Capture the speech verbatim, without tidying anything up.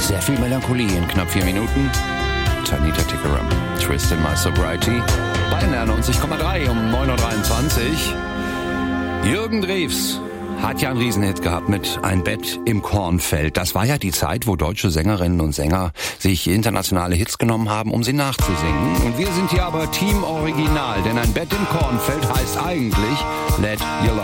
Sehr viel Melancholie in knapp vier Minuten. Tanita Tikaram, Twist in My Sobriety. Bayern neunundneunzig Komma drei um neun Uhr dreiundzwanzig. Jürgen Drews hat ja einen Riesenhit gehabt mit Ein Bett im Kornfeld. Das war ja die Zeit, wo deutsche Sängerinnen und Sänger sich internationale Hits genommen haben, um sie nachzusingen. Und wir sind hier aber Team Original, denn Ein Bett im Kornfeld heißt eigentlich Let Your Love